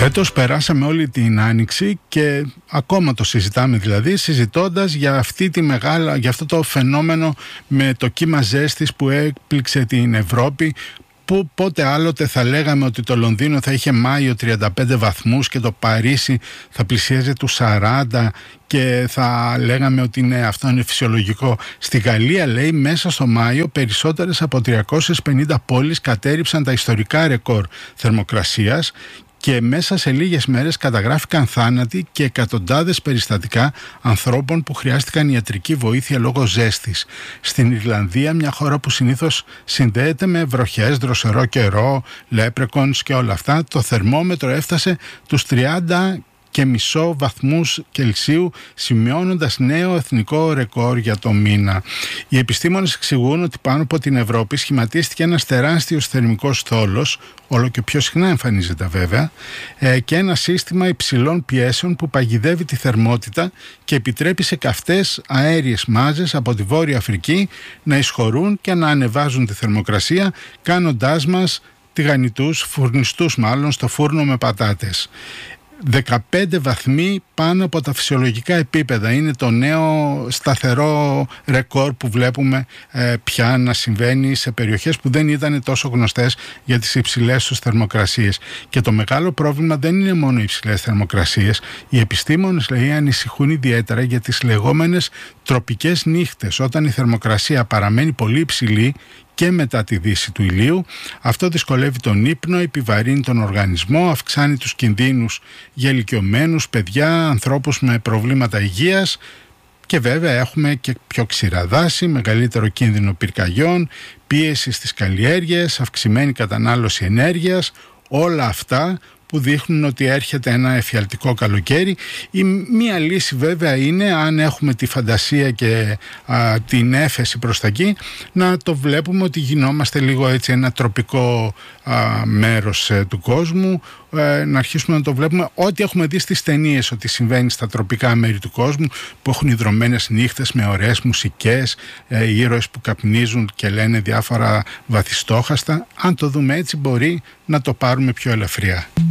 Φέτος περάσαμε όλη την Άνοιξη και ακόμα το συζητάμε, δηλαδή συζητώντας για για αυτό το φαινόμενο με το κύμα ζέστης που έπληξε την Ευρώπη, που πότε άλλοτε θα λέγαμε ότι το Λονδίνο θα είχε Μάιο 35 βαθμούς και το Παρίσι θα πλησίαζε τους 40 και θα λέγαμε ότι ναι, αυτό είναι φυσιολογικό. Στη Γαλλία, λέει, μέσα στο Μάιο περισσότερες από 350 πόλεις κατέρριψαν τα ιστορικά ρεκόρ θερμοκρασίας και μέσα σε λίγες μέρες καταγράφηκαν θάνατοι και εκατοντάδες περιστατικά ανθρώπων που χρειάστηκαν ιατρική βοήθεια λόγω ζέστης. Στην Ιρλανδία, μια χώρα που συνήθως συνδέεται με βροχές, δροσερό καιρό, λέπρεκονς και όλα αυτά, το θερμόμετρο έφτασε τους 30,5 βαθμούς Κελσίου, σημειώνοντας νέο εθνικό ρεκόρ για το μήνα. Οι επιστήμονες εξηγούν ότι πάνω από την Ευρώπη σχηματίστηκε ένας τεράστιος θερμικός θόλος, όλο και πιο συχνά εμφανίζεται βέβαια, και ένα σύστημα υψηλών πιέσεων που παγιδεύει τη θερμότητα και επιτρέπει σε καυτές αέριες μάζες από τη Βόρεια Αφρική να εισχωρούν και να ανεβάζουν τη θερμοκρασία, κάνοντάς μας τηγανιτούς, φουρνιστούς μάλλον, στο φούρνο με πατάτες. 15 βαθμοί πάνω από τα φυσιολογικά επίπεδα είναι το νέο σταθερό ρεκόρ που βλέπουμε πια να συμβαίνει σε περιοχές που δεν ήταν τόσο γνωστές για τις υψηλές τους θερμοκρασίες. Και το μεγάλο πρόβλημα δεν είναι μόνο οι υψηλές θερμοκρασίες. Οι επιστήμονες, λέει, ανησυχούν ιδιαίτερα για τις λεγόμενες τροπικές νύχτες, όταν η θερμοκρασία παραμένει πολύ υψηλή και μετά τη δύση του ηλίου. Αυτό δυσκολεύει τον ύπνο, επιβαρύνει τον οργανισμό, αυξάνει τους κινδύνους για ηλικιωμένους, παιδιά, ανθρώπους με προβλήματα υγείας και βέβαια έχουμε και πιο ξηρά δάση, μεγαλύτερο κίνδυνο πυρκαγιών, πίεση στις καλλιέργειες, αυξημένη κατανάλωση ενέργειας, όλα αυτά που δείχνουν ότι έρχεται ένα εφιαλτικό καλοκαίρι. Η μία λύση βέβαια είναι, αν έχουμε τη φαντασία και την έφεση προς τα εκεί, να το βλέπουμε ότι γινόμαστε λίγο έτσι ένα τροπικό μέρος του κόσμου, να αρχίσουμε να το βλέπουμε ό,τι έχουμε δει στις ταινίες ότι συμβαίνει στα τροπικά μέρη του κόσμου, που έχουν ιδρωμένες νύχτες με ωραίες μουσικές, ήρωες που καπνίζουν και λένε διάφορα βαθιστόχαστα. Αν το δούμε έτσι μπορεί να το πάρουμε πιο ελαφριά.